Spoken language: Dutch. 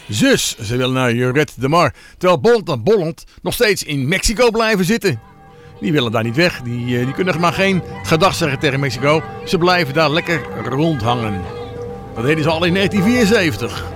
Zus, ze willen naar Lloret de Mar. Terwijl Bond en Bolland nog steeds in Mexico blijven zitten. Die willen daar niet weg. Die kunnen maar geen gedag zeggen tegen Mexico. Ze blijven daar lekker rondhangen. Dat deden ze al in 1974.